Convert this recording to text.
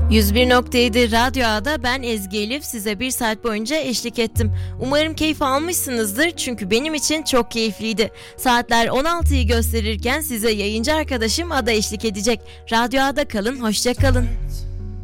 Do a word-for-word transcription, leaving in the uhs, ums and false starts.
yüz bir nokta yedi Radyo A'da ben Ezgi Elif size bir saat boyunca eşlik ettim. Umarım keyif almışsınızdır çünkü benim için çok keyifliydi. Saatler on altıyı gösterirken size yayıncı arkadaşım Ada eşlik edecek. Radyo A'da kalın, hoşça kalın.